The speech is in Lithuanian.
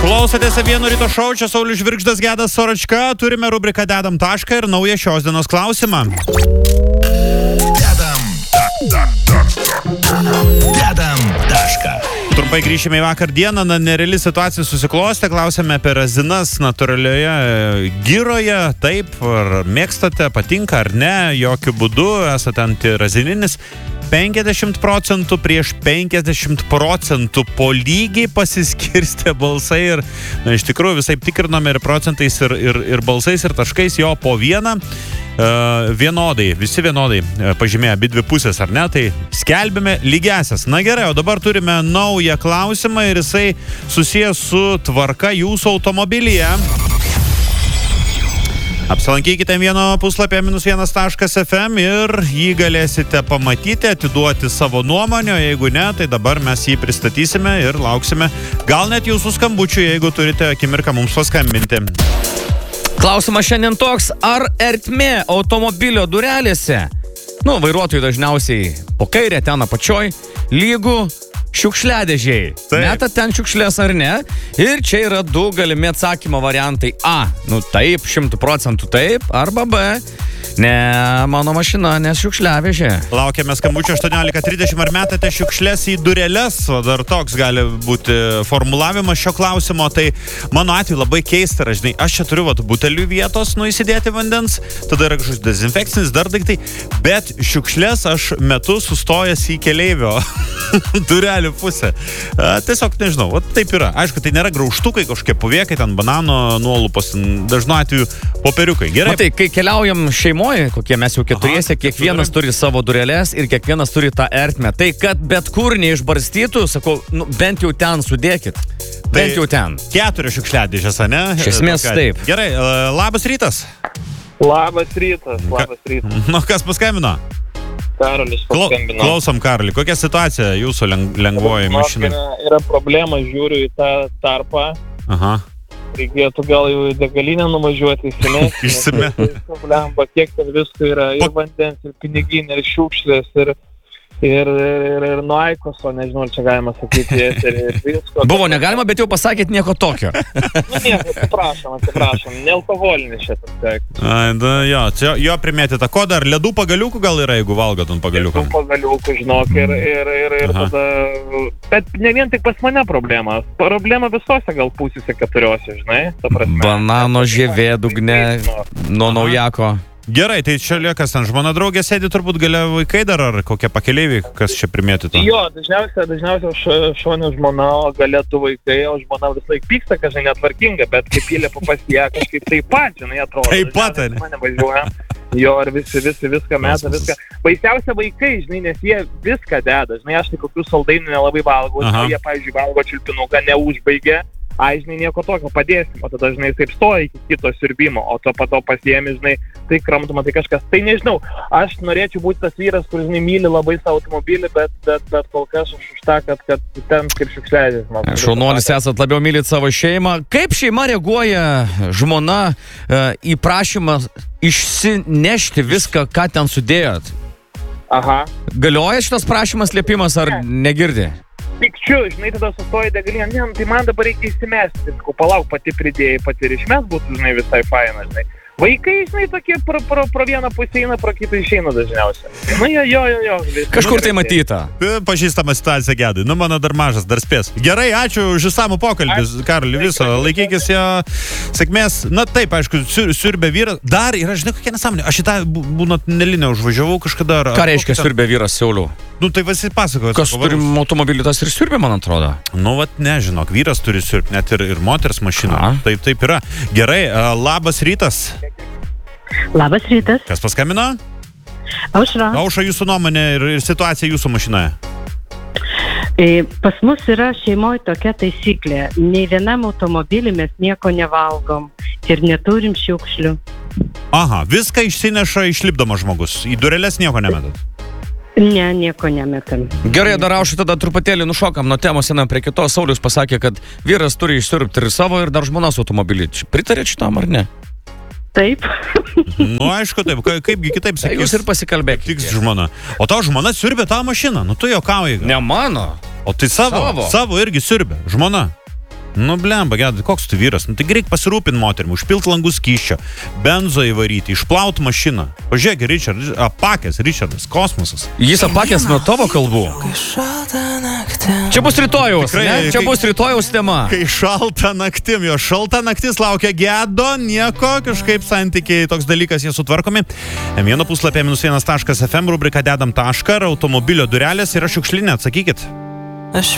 Klausotės Vieno ryto šou, čia Saulius Žvirgždas, Gedas Soračka. Turime rubriką Dedam tašką ir naują šios dienos klausimą. Dedam tašką. Trumpai grįšime į vakar dieną. Nereali situacija susiklostė. Klausėme apie razinas natūralioje giroje. Taip, ar mėgstate, patinka ar ne. Jokių būdų esate antirazininis. 50% prieš 50% po lygiai pasiskirstė balsai ir, iš tikrųjų, visai tikrinome ir procentais, ir balsais, ir taškais, jo po vieną. Vienodai, visi vienodai pažymėjo abi dvi pusės, ar ne? Tai skelbėme lygiasias. Na gerai, o dabar turime naują klausimą ir jisai susijęs su tvarka jūsų automobilyje. Apsilankykite vieno puslapį -1.fm ir jį galėsite pamatyti, atiduoti savo nuomonę, jeigu ne, tai dabar mes jį pristatysime ir lauksime gal net jūsų skambučių, jeigu turite akimirką mums paskambinti. Klausimas šiandien toks, ar ertmė automobilio durelėse, vairuotojai dažniausiai po kairę ten apačioj, lygų šiukšliadėžiai. Meta ten šiukšlės ar ne? Ir čia yra du galimi atsakymo variantai. A. Taip, 100% taip. Arba B. Ne, mano mašina, nes šiukšliavežė. Laukiame skambučio 18:30. Ar metate šiukšlės į dureles? O dar toks gali būti formulavimas šio klausimo. Tai mano atveju labai keista. Aš čia turiu butelių vietos, įsidėti vandens. Tada yra kažkoks dezinfekcinis dar daiktai. Bet šiukšlės aš metu sustojęs į keleivio durelių pusę. Tiesiog nežinau, taip yra. Aišku, tai nėra graužtukai, kažkokie puvėkai, ten banano nuolupos, dažnu atveju popieriukai. Gerai. Matai, kai keliaujam šeimoje, kokie mes jau keturiese, kiekvienas turi savo dureles ir kiekvienas turi tą ertmę. Tai kad bet kur neišbarstytų, sakau, bent jau ten sudėkit. Bent jau ten. 4 šiukšliadėžės, ne? Iš esmės taip. Gerai, labas rytas. Labas rytas. Kas paskambino? Karolis paskambino. Klausom, Karoli. Kokia situacija jūsų lengvoji mašinai? Yra problema, žiūriu į tą tarpą. Aha. Reikėtų gal jau į degalinę nuvažiuoti, Išsimesti. Problemą, kiek ten visko yra, ir vandens, ir piniginė, ir šiukšlės, ir nuaikoso, nežinau, čia galima sakyti, ir visko. Buvo negalima, bet jau pasakėt nieko tokio. Nieko, atsiprašom, nealkoholinis šitas. Jo primėtėta. Ko dar? Ledų pagaliukų gal yra, jeigu valgot ant pagaliukų? Ledų pagaliukų, žinok, ir tada... Bet ne vien tik pas mane problema. Problema visose gal pusėse 4, žinai. Banano žievė dugne nuo naujako. Gerai, tai čia liekas ten žmona draugė sėdi, turbūt galia vaikai dar, ar kokie pakeleiviai, kas čia primėtytų? Jo, dažniausiai šonė žmona, o galia 2 vaikai, o žmona vis laik pyksta, kad žinai netvarkinga, bet kaip įlėpa pas ją kažkaip taip pat, žinai, atrodo. Taip pat, ar? Mane važiuoja. Jo, ir visi viską meta, viską. Baisiausia vaikai, žinai, nes jie viską deda, žinai, aš tai kokių saldainių nelabai valgau, jie, pavyzdžiui, valgo čiulpinuką, neužbaigia. Žinai, nieko tokio, padėsim, o tada, žinai, taip stoja iki kito siurbimo, o to po to pasiėmi, žinai, tai kramtoma, tai kažkas, tai nežinau, aš norėčiau būti tas vyras, kuris, žinai, myli labai savo automobilį, bet kol kas už tą, kad ten kaip šiukšliadės. Šaunuolis esat, labiau mylit savo šeimą. Kaip šeima reaguoja žmona į prašymą išsinešti viską, ką ten sudėjot? Aha. Galioja šitas prašymas slėpimas ar negirdi? Pikčiu, žinai, tada sustoja degalinė, tai man dabar reikia įsimesti, palauk, pati pridėjai, pati ir išmes būtų, žinai, visai faina, žinai. Vaikai, žinai, tokie pro vieną pusę eina, pro kitą išeina dažniausiai. Jo. Kažkur tai matyta. Pažįstama situacija, Gedai. Mano dar mažas, dar spės. Gerai, ačiū už išsamų pokalbį, Karoli, viso. Laikykis jo sėkmės. Na taip, aišku, siurbė vyras. Dar yra, žinai, kokia nesąmonė. Aš į tą būna nelinę užvažiavau kažkada. Ką reiškia siurbė vyras Saulių? Tai visi pasakoja. Kas turi automobilį, tas ir siurbė, man atrodo. Nežinok, vyras turi siurbti, net ir moters mašiną. Taip yra. Gerai, labas rytas. Labas rytas. Kas paskambino? Aušra. Aušra, jūsų nuomonė ir situacija jūsų mašinoje. Pas mus yra šeimoje tokia taisyklė. Nei vienam automobilį mes nieko nevalgom ir neturim šiukšlių. Aha, viską išsineša išlipdamas žmogus. Į dureles nieko nemetat? Ne, nieko nemetam. Gerai, dar Aušra, tada truputėlį nušokam nuo temos, einam prie kitos. Saulius pasakė, kad vyras turi išsiurbti ir savo, ir dar žmonos automobilį. Pritarėt šitam ar ne? Taip. Aišku, taip. Kaipgi kitaip sakys? Jūs ir pasikalbėkite. Tiks žmona. O tavo žmona siurbė tą mašiną. Tu juokauji. Ne mano. O tai savo irgi siurbė. Žmona. Nu, blemba, gedai, koks tu vyras? Nu, tai reik pasirūpinti moterim, užpilt langų skysčio, benzo įvaryti, išplaut mašiną. Pažiūrėk, apakęs Richardas, kosmosas. Jis apakęs nuo tavo kalbų. Čia bus rytojaus, Tikrai, ne? Čia bus rytojaus tema. Kai šalta naktim, jo šalta naktis laukia gedo, nieko, kažkaip santykiai, toks dalykas jie sutvarkomi. M1 puslapė -1.fm, rubrika dedam tašką, automobilio durelės yra šiukšlinė, atsakykit.